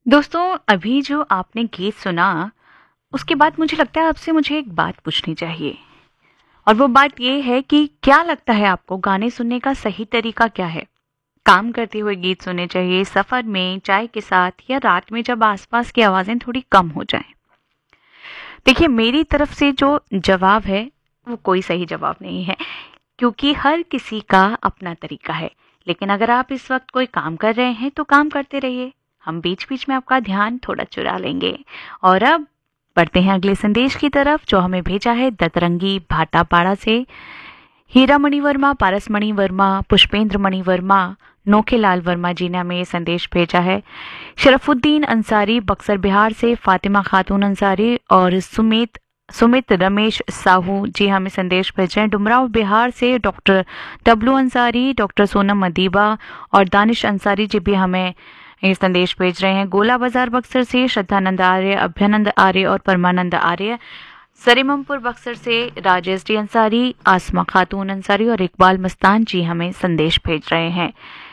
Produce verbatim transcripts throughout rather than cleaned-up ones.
दोस्तों, अभी जो आपने गीत सुना, उसके बाद मुझे लगता है आपसे मुझे एक बात पूछनी चाहिए। और वो बात ये है कि क्या लगता है आपको गाने सुनने का सही तरीका क्या है? काम करते हुए गीत सुनने चाहिए, सफ़र में, चाय के साथ या रात में जब आसपास की आवाज़ें थोड़ी कम हो जाएं? देखिए, मेरी तरफ से जो जवाब है, वो कोई सही जवाब नहीं है, क्योंकि हर किसी का अपना तरीका है। लेकिन अगर आप इस वक्त कोई काम कर रहे हैं, तो काम करते रहिए। हम बीच-बीच में आपका ध्यान थोड़ा चुरा लेंगे। और अब बढ़ते हैं अगले संदेश की तरफ, जो हमें भेजा है दतरंगी भाटापाड़ा से। हीरा मणि वर्मा, पारस मणि वर्मा, पुष्पेंद्र मणि वर्मा, नोखेलाल वर्मा जी ने हमें ये संदेश भेजा है। शरफुद्दीन अंसारी बक्सर बिहार से, फातिमा खातून अंसारी और सुमित सुमित रमेश साहू जी हमें संदेश भेजे हैं। डुमराव बिहार से doctor W Ansari, doctor Sonam Adiba और दानिश अंसारी जी भी हमें ये संदेश भेज रहे हैं। गोला बाजार बक्सर से श्रद्धानंद आर्य, अभ्यानंद आर्य और परमानंद आर्य। सरीममपुर बक्सर से राजेश डी अंसारी, आसमा खातून अंसारी और इकबाल मस्तान जी हमें संदेश भेज रहे हैं।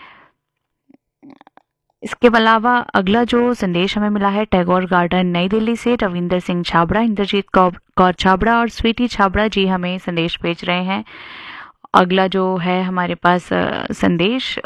इसके अलावा अगला जो संदेश हमें मिला है टैगोर गार्डन नई दिल्ली से रविंदर सिंह छाबड़ा, इंद्रजीत कौर कौर छाबड़ा और स्वीटी छाबड़ा जी हमें संदेश भेज रहे हैं। अगला जो है हमारे पास अ, संदेश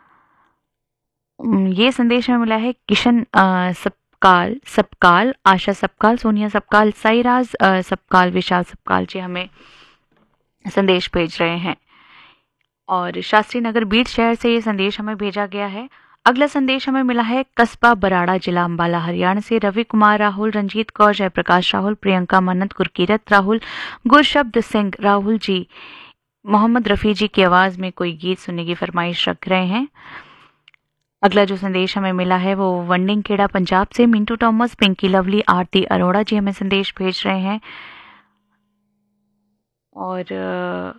उम, ये संदेश हमें मिला है किशन अ, सपकाल सपकाल, आशा सपकाल, सोनिया सपकाल, साईराज अ, सपकाल, विशाल सपकाल जी हमें संदेश भेज रहे हैं। और शास्त्री नगर बीट शहर से ये संदेश हमें भेजा गया है। अगला संदेश हमें मिला है कस्बा बराड़ा, जिला अंबाला, हरियाणा से रवि कुमार राहुल, रंजीत कौर, जयप्रकाश राहुल, प्रियंका मन्नत, गुरकीरत राहुल, गुरशब्द सिंह राहुल जी मोहम्मद रफ़ी जी की आवाज़ में कोई गीत सुनने की फरमाइश रख रहे हैं। अगला जो संदेश हमें मिला है वो वंडिंग खेड़ा पंजाब से मिंटू थॉमस, पिंकी लवली, आरती अरोड़ा जी हमें संदेश भेज रहे हैं। और अ,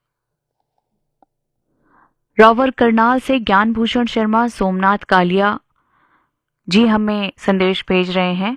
रॉवर करनाल से ज्ञान भूषण शर्मा, सोमनाथ कालिया जी हमें संदेश भेज रहे हैं।